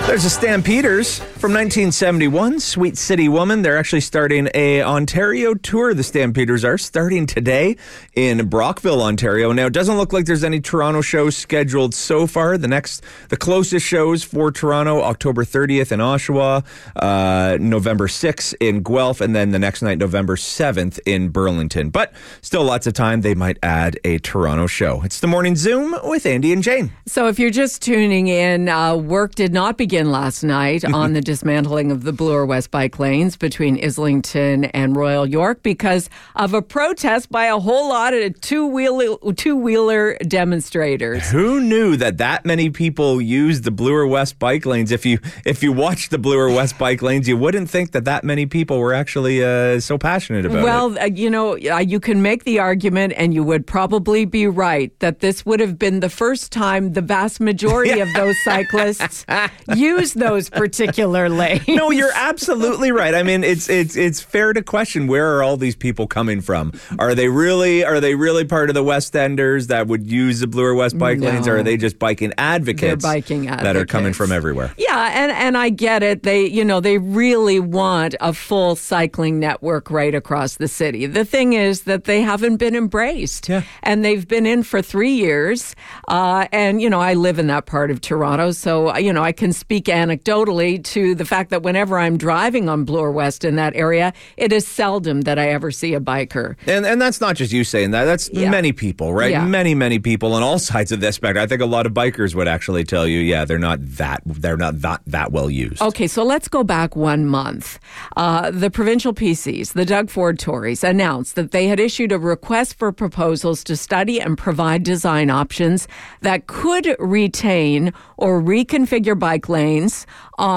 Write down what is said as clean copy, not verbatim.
There's a Stampeders from 1971, Sweet City Woman. They're actually starting a Ontario tour. The Stampeders are starting today in Brockville, Ontario. Now, it doesn't look like there's any Toronto shows scheduled so far. The closest shows for Toronto, October 30th in Oshawa, November 6th in Guelph, and then the next night, November 7th in Burlington. But still lots of time. They might add a Toronto show. It's the Morning Zoom with Andy and Jane. So if you're just tuning in, work did not begin last night on the dismantling of the Bloor West bike lanes between Islington and Royal York because of a protest by a whole lot of two-wheeler demonstrators. Who knew that many people use the Bloor West bike lanes? If you watch the Bloor West bike lanes, you wouldn't think that many people were actually so passionate about it. Well, you can make the argument, and you would probably be right, that this would have been the first time the vast majority of those cyclists use those particular lanes. No, you're absolutely right. I mean, it's fair to question, where are all these people coming from? Are they really part of the West Enders that would use the Bloor West bike lanes, or are they just biking advocates? They're biking advocates that are coming from everywhere. Yeah, and I get it. They really want a full cycling network right across the city. The thing is that they haven't been embraced. Yeah. And they've been in for 3 years. And I live in that part of Toronto, so I can speak anecdotally to the fact that whenever I'm driving on Bloor West in that area, it is seldom that I ever see a biker. And that's not just you saying that. That's many people, right? Yeah. Many people on all sides of this spectrum. I think a lot of bikers would actually tell you, they're not that well used. Okay, so let's go back 1 month. The provincial PCs, the Doug Ford Tories, announced that they had issued a request for proposals to study and provide design options that could retain or reconfigure bike lanes